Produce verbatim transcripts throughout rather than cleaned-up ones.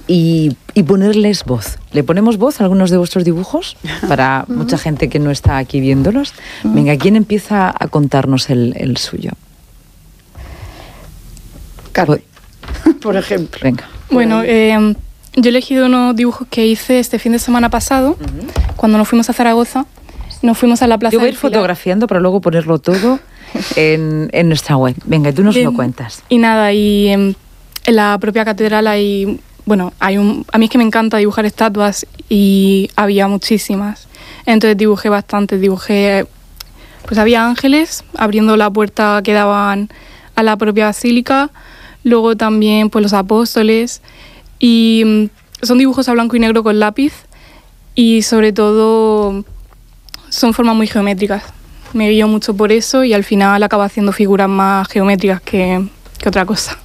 y, y ponerles voz. ¿Le ponemos voz a algunos de vuestros dibujos? Para mucha gente que no está aquí viéndolos. Venga, ¿quién empieza a contarnos el, el suyo? Carmen, por ejemplo. Venga. Bueno, eh, yo he elegido unos dibujos que hice este fin de semana pasado, uh-huh. cuando nos fuimos a Zaragoza. Nos fuimos a la plaza. Yo voy a ir del Pilar. fotografiando para luego ponerlo todo en, en nuestra web. Venga, tú nos Bien. lo cuentas. Y nada, y en, en la propia catedral hay, bueno, hay un, a mí es que me encanta dibujar estatuas y había muchísimas. Entonces dibujé bastante, dibujé, pues había ángeles abriendo la puerta que daban a la propia basílica, luego también pues los apóstoles, y mm, son dibujos a blanco y negro con lápiz y sobre todo son formas muy geométricas. Me guío mucho por eso y al final acabo haciendo figuras más geométricas que, que otra cosa.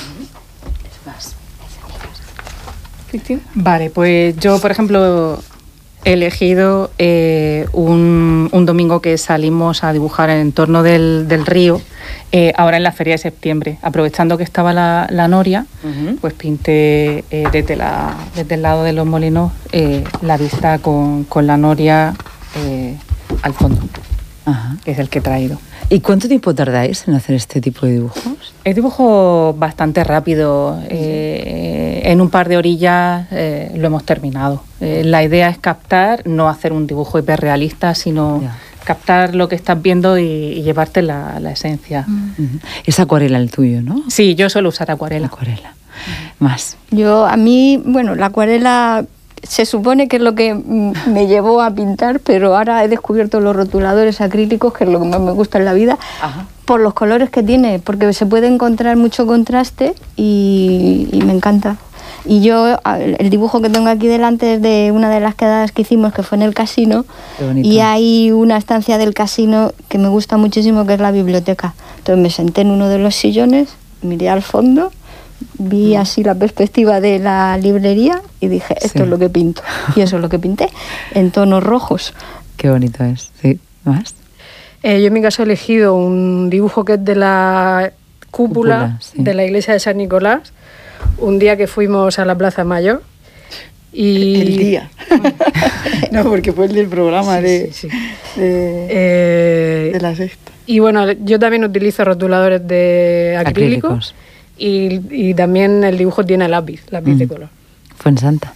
¿Cristina? Vale, pues yo, por ejemplo, he elegido eh, un, un domingo que salimos a dibujar en el entorno del, del río, eh, ahora en la feria de septiembre. Aprovechando que estaba la, la noria, uh-huh. pues pinté eh, desde, la, desde el lado de los molinos eh, la vista con, con la noria eh, al fondo, Ajá. que es el que he traído. ¿Y cuánto tiempo tardáis en hacer este tipo de dibujos? Es dibujo bastante rápido. Eh, en un par de orillas eh, lo hemos terminado. Eh, la idea es captar, no hacer un dibujo hiperrealista, sino yeah. captar lo que estás viendo y, y llevarte la, la esencia. Uh-huh. Es acuarela el tuyo, ¿no? Sí, yo suelo usar acuarela. Acuarela. Uh-huh. Más. Yo, a mí, bueno, la acuarela se supone que es lo que me llevó a pintar, pero ahora he descubierto los rotuladores acrílicos, que es lo que más me gusta en la vida, Ajá. por los colores que tiene, porque se puede encontrar mucho contraste y, y me encanta. Y yo, el dibujo que tengo aquí delante es de una de las quedadas que hicimos, que fue en el casino, y hay una estancia del casino que me gusta muchísimo, que es la biblioteca. Entonces me senté en uno de los sillones, miré al fondo, vi así la perspectiva de la librería y dije, esto sí. es lo que pinto. Y eso es lo que pinté, en tonos rojos. Qué bonito es, sí. ¿Más? Eh, yo en mi caso he elegido un dibujo que es de la cúpula, cúpula sí. de la iglesia de San Nicolás, un día que fuimos a la Plaza Mayor. Y... El día. No, porque fue el del programa sí, de, sí, sí. De, eh, de la sexta. Y bueno, yo también utilizo rotuladores de acrílico. Acrílicos. Y, y también el dibujo tiene lápiz, lápiz mm. de color. Fuensanta.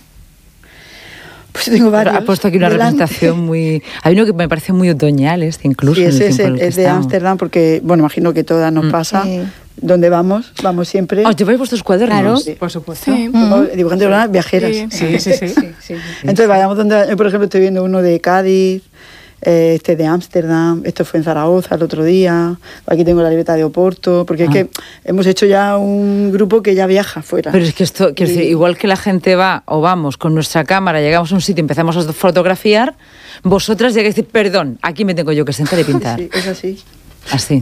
Pues tengo varios. Ha puesto aquí una delante. representación muy... Hay uno que me parece muy otoñal, este incluso. Sí, ese es, el, es de Ámsterdam, porque, bueno, imagino que todas nos mm. pasa. Sí. Donde vamos, vamos siempre. ¿Os lleváis vuestros cuadernos? Claro, sí. por supuesto. Sí. Mm. Dibujantes mm. viajeras. Sí, sí, sí. sí, sí, sí. Entonces, vayamos donde, yo, por ejemplo, estoy viendo uno de Cádiz, eh, este de Ámsterdam, esto fue en Zaragoza el otro día, aquí tengo la libreta de Oporto, porque ah. es que hemos hecho ya un grupo que ya viaja fuera. Pero es que esto, quiero y... decir, igual que la gente va o vamos con nuestra cámara, llegamos a un sitio y empezamos a fotografiar, vosotras llegáis y decís, perdón, aquí me tengo yo que sentar y pintar. Sí, es así. Así.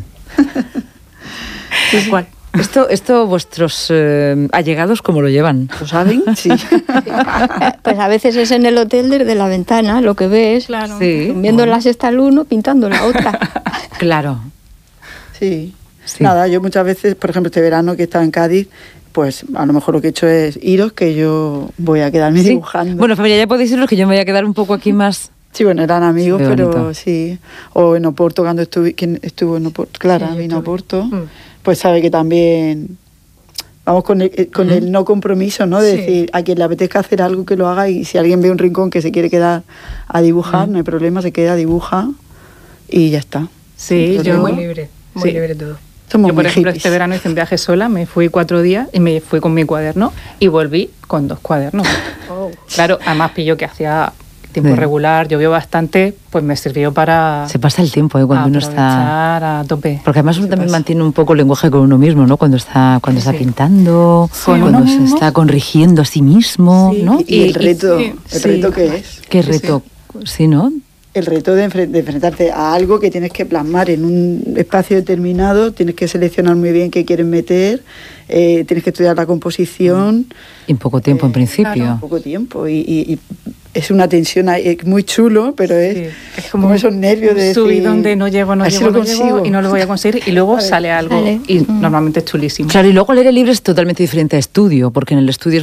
Sí, ¿cuál? Esto, esto vuestros eh, allegados, ¿cómo lo llevan? ¿Lo saben? Sí. Pues a veces es en el hotel desde la ventana, lo que ves, claro. sí. viendo la sexta al uno, pintando la otra. Claro. Sí. sí. Nada, yo muchas veces, por ejemplo, este verano que he estado en Cádiz, pues a lo mejor lo que he hecho es iros, que yo voy a quedarme sí. dibujando. Bueno, familia, ya podéis iros, que yo me voy a quedar un poco aquí más... Sí, bueno, eran amigos, sí, pero bonito. sí. O en Oporto, cuando estuve, ¿quién estuvo en Oporto? Clara, sí, vino a Oporto. Mm. Pues sabe que también vamos con el, con uh-huh. el no compromiso, ¿no? De sí. decir, a quien le apetezca hacer algo que lo haga, y si alguien ve un rincón que se quiere quedar a dibujar, uh-huh. no hay problema, se queda, dibuja y ya está. Sí, yo muy libre, muy sí. libre todo. Somos yo, por ejemplo, hippies. Este verano hice un viaje sola, me fui cuatro días y me fui con mi cuaderno y volví con dos cuadernos. Oh. Claro, además pillo que hacía tiempo sí. regular, llovió bastante, pues me sirvió para... Se pasa el tiempo, ¿eh? Cuando uno está... a tope. Porque además uno se también pasa. mantiene un poco el lenguaje con uno mismo, ¿no? Cuando está cuando sí. está pintando, sí, cuando se mismo. está corrigiendo a sí mismo, sí. ¿no? Y, y el reto, sí. el sí. reto que es. ¿Qué reto? Sí, sí ¿no? El reto de, enfre- de enfrentarte a algo que tienes que plasmar en un espacio determinado, tienes que seleccionar muy bien qué quieres meter, eh, tienes que estudiar la composición. Y en poco tiempo, eh, en principio. Claro, en poco tiempo. Y, y, y es una tensión es muy chulo, pero es, sí. es como, como esos nervios de decir... Subí donde no llego, no llego, no llego, y no lo voy a conseguir, y luego vale. sale algo, vale. y mm. normalmente es chulísimo. Claro, y luego el aire libre es totalmente diferente a estudio, porque en el estudio